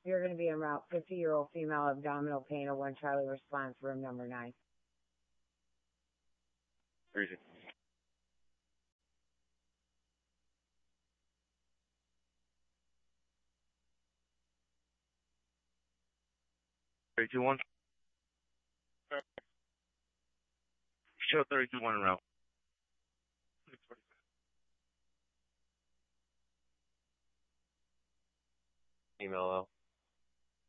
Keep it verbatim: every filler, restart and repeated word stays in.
You're going to be en route. fifty-year-old female, abdominal pain, a one Charlie response, room number nine. Crazy. Three, two, one. Show thirty two one en route. Email out.